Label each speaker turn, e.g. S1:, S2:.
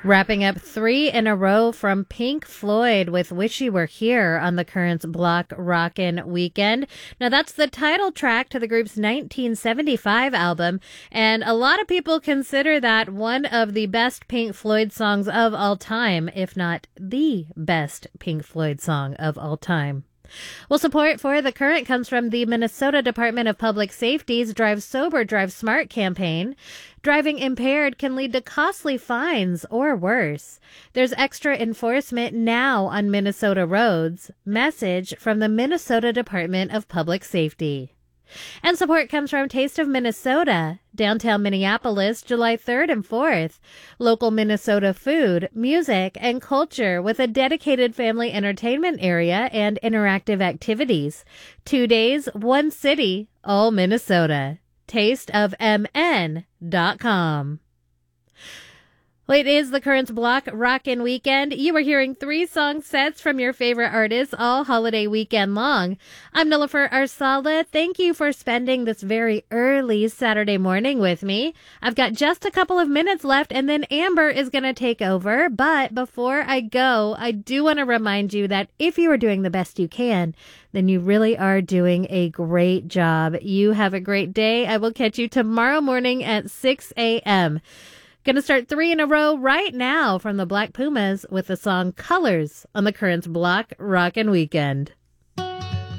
S1: Wrapping up three in a row from Pink Floyd with Wish You Were Here on the Currents Block Rockin' Weekend. Now, that's the title track to the group's 1975 album, and a lot of people consider that one of the best Pink Floyd songs of all time, if not the best Pink Floyd song of all time. Well, support for The Current comes from the Minnesota Department of Public Safety's Drive Sober, Drive Smart campaign. Driving impaired can lead to costly fines or worse. There's extra enforcement now on Minnesota roads. Message from the Minnesota Department of Public Safety. And support comes from Taste of Minnesota, downtown Minneapolis, July 3rd and 4th. Local Minnesota food, music, and culture with a dedicated family entertainment area and interactive activities. 2 days, one city, all Minnesota. tasteofmn.com. Well, it is the Currents Block Rockin' Weekend. You are hearing 3 song sets from your favorite artists all holiday weekend long. I'm Nilofer Arsala. Thank you for spending this very early Saturday morning with me. I've got just a couple of minutes left, and then Amber is going to take over. But before I go, I do want to remind you that if you are doing the best you can, then you really are doing a great job. You have a great day. I will catch you tomorrow morning at 6 a.m. Going to start 3 in a row right now from the Black Pumas with the song Colors on the Currents Block Rockin' Weekend.